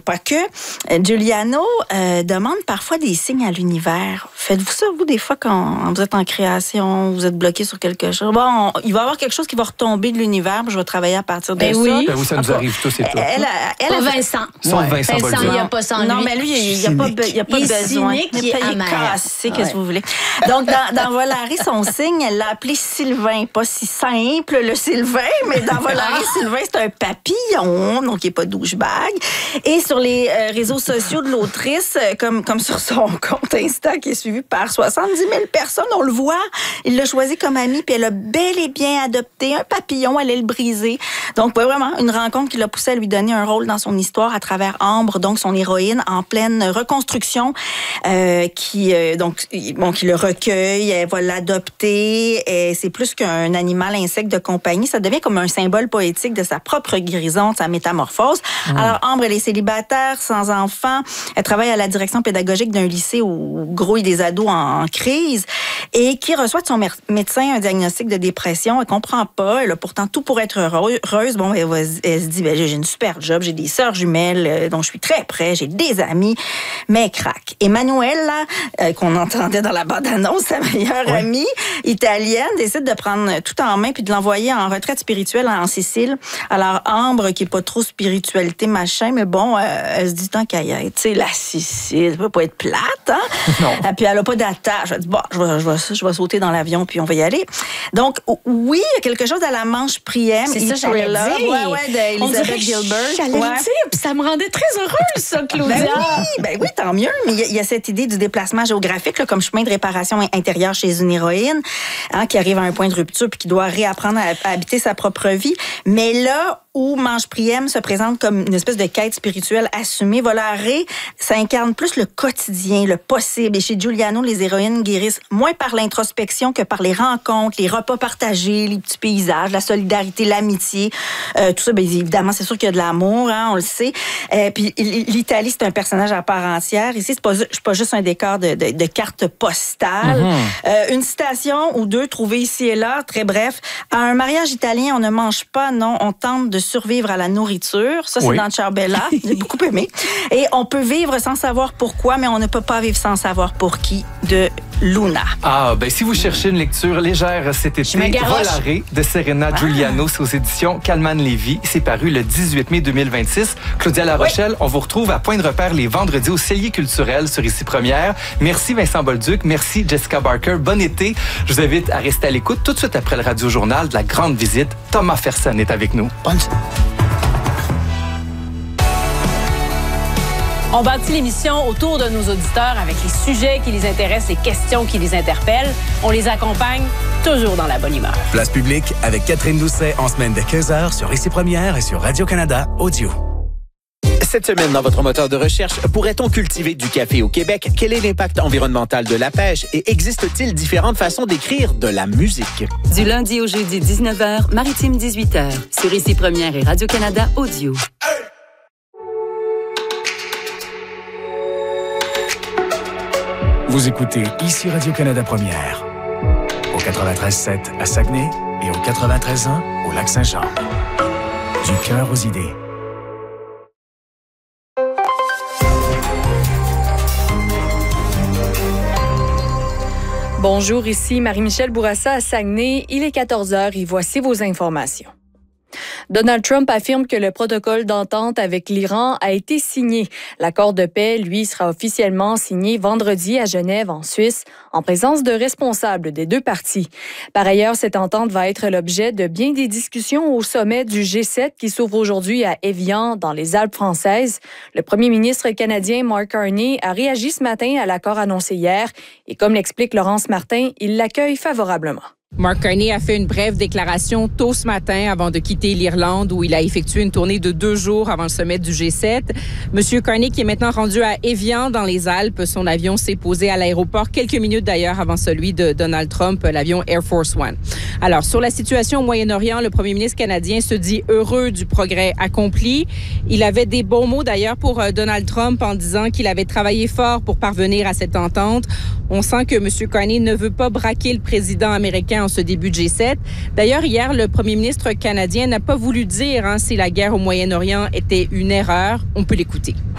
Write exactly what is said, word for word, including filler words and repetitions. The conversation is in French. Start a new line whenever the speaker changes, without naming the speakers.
pas que. Giuliano euh, demande parfois des signes à l'univers. Faites-vous ça, vous, des fois, quand vous êtes en création, vous êtes bloqué sur quelque chose? Bon, il va y avoir quelque chose qui va retomber de l'univers, je vais travailler à partir de
ben
ça.
Oui.
Ben oui, ça nous arrive tous et toutes.
Elle, elle,
Pas
elle,
Vincent.
Sauf Vincent
Vincent, il n'y a pas sans lui.
Non, mais lui, il n'y a pas, il y a pas
Il est
besoin.
cynique, il est amer.
Cassé, qu'est-ce que vous voulez. Donc, dans, dans Volare, son signe, elle l'a appelé Sylvain. Pas si simple, le Sylvain, mais dans Volare, Sylvain, c'est un papillon, donc il n'est pas douchebag. Et sur les euh, réseaux sociaux de l'autrice, euh, comme, comme sur son compte Insta, qui est suivi par soixante-dix mille personnes, on le voit, il l'a choisi comme ami, puis elle a bel et bien adopté un papillon, elle allait le briser. Donc, ouais, vraiment, une rencontre qui l'a poussé à lui donner un rôle dans son histoire à travers Ambre, donc son héroïne en pleine reconstruction, euh, qui, euh, donc, bon, qui le recueille, elle va l'adopter, et c'est plus qu'un animal insecte de compagnie, ça devient comme un symbole poétique de sa propre guérison, de sa métamorphose. Mmh. Alors, Ambre, elle est célibataire, sans enfant, elle travaille à la direction pédagogique d'un lycée où grouillent des ados en, en crise, et qui reçoit de son médecin un diagnostic de dépression, elle comprend pas, elle a pourtant tout pour être heureuse. Bon, elle, va, elle se dit, ben, j'ai une super job, j'ai des sœurs jumelles euh, dont je suis très près, j'ai des amis, mais elle craque. Emmanuela, euh, qu'on entendait dans la bande-annonce, sa meilleure ouais. amie italienne, décide de prendre tout en main puis de l'envoyer en retraite spirituelle en Sicile. Alors, Ambre, qui est pas trop spiritualité, machin, mais bon, euh, elle se dit, tant qu'à y être, tu sais, la Sicile, ça peut pas être plate, hein? Non. Et puis, elle a pas d'attache. Elle dit, bon, je vais, je, vais, je vais sauter dans l'avion puis on va y aller. Donc, oui, il y a quelque chose à la manche Priem.
C'est ça, j'allais
dire.
Ouais,
ouais, d'Elisabeth Gilbert.
J'allais
ouais.
le dire, puis ça me rendait très heureuse, ça, Claudia.
Ben oui, ben oui, tant mieux. Mais il y, y a cette idée du déplacement géographique, là, comme chemin de réparation intérieure chez une héroïne, hein, qui arrive à un point de rupture puis qui doit réapprendre à, à habiter sa propre vie. Mais là où Manche Priem se présente comme une espèce de quête spirituelle assumée, Volare, ça incarne plus le quotidien, le possible. Et chez Giuliano, les héroïnes guérissent moins par l'introspection que par les rencontres, les repas partagés, les petits paysages, la solidarité, l'amitié. Euh, tout ça, bien évidemment, c'est sûr qu'il y a de l'amour, hein, on le sait. Euh, puis l'Italie, c'est un personnage à part entière. Ici, c'est pas, c'est pas juste un décor de, de, de cartes postales. Mm-hmm. Euh, une citation ou deux trouvées ici et là, très bref. À un mariage italien, on ne mange pas, non, on tente de survivre à la nourriture. Ça, c'est oui. dans Ciarbella. J'ai beaucoup aimé. Et on peut vivre sans savoir pourquoi, mais on ne peut pas vivre sans savoir pour qui, de Luna.
Ah, ben si vous cherchez une lecture légère cet été, Volare de Serena ah. Giuliano, c'est aux éditions Calman-Lévy. C'est paru le dix-huit mai deux mille vingt-six. Claudia La Rochelle, oui. on vous retrouve à Point de repère les vendredis au Cellier culturel sur Ici Première. Merci Vincent Bolduc, merci Jessica Barker. Bon été. Je vous invite à rester à l'écoute tout de suite après le Radio-Journal de la grande visite. Thomas Fersen est avec nous. Bonne
On bâtit l'émission autour de nos auditeurs avec les sujets qui les intéressent, les questions qui les interpellent. On les accompagne toujours dans la bonne humeur.
Place publique avec Catherine Doucet en semaine de quinze heures sur Ici Première et sur Radio-Canada Audio.
Cette semaine, dans votre moteur de recherche, pourrait-on cultiver du café au Québec? Quel est l'impact environnemental de la pêche? Et existe-t-il différentes façons d'écrire de la musique?
Du lundi au jeudi, dix-neuf heures, Maritime dix-huit heures, sur Ici Première et Radio-Canada Audio.
Vous écoutez Ici Radio-Canada Première, au quatre-vingt-treize sept à Saguenay et au quatre-vingt-treize un au Lac-Saint-Jean. Du cœur aux idées.
Bonjour, ici Marie-Michel Bourassa à Saguenay. Il est quatorze heures et voici vos informations. Donald Trump affirme que le protocole d'entente avec l'Iran a été signé. L'accord de paix, lui, sera officiellement signé vendredi à Genève, en Suisse, en présence de responsables des deux parties. Par ailleurs, cette entente va être l'objet de bien des discussions au sommet du G sept qui s'ouvre aujourd'hui à Évian, dans les Alpes françaises. Le premier ministre canadien Mark Carney a réagi ce matin à l'accord annoncé hier et comme l'explique Laurence Martin, il l'accueille favorablement.
Mark Carney a fait une brève déclaration tôt ce matin avant de quitter l'Irlande où il a effectué une tournée de deux jours avant le sommet du G sept. Monsieur Carney qui est maintenant rendu à Évian dans les Alpes. Son avion s'est posé à l'aéroport quelques minutes d'ailleurs avant celui de Donald Trump, l'avion Air Force One. Alors, sur la situation au Moyen-Orient, le premier ministre canadien se dit heureux du progrès accompli. Il avait des bons mots d'ailleurs pour Donald Trump en disant qu'il avait travaillé fort pour parvenir à cette entente. On sent que Monsieur Carney ne veut pas braquer le président américain en ce début de G sept. D'ailleurs, hier, le premier ministre canadien n'a pas voulu dire hein, si la guerre au Moyen-Orient était une erreur. On peut l'écouter.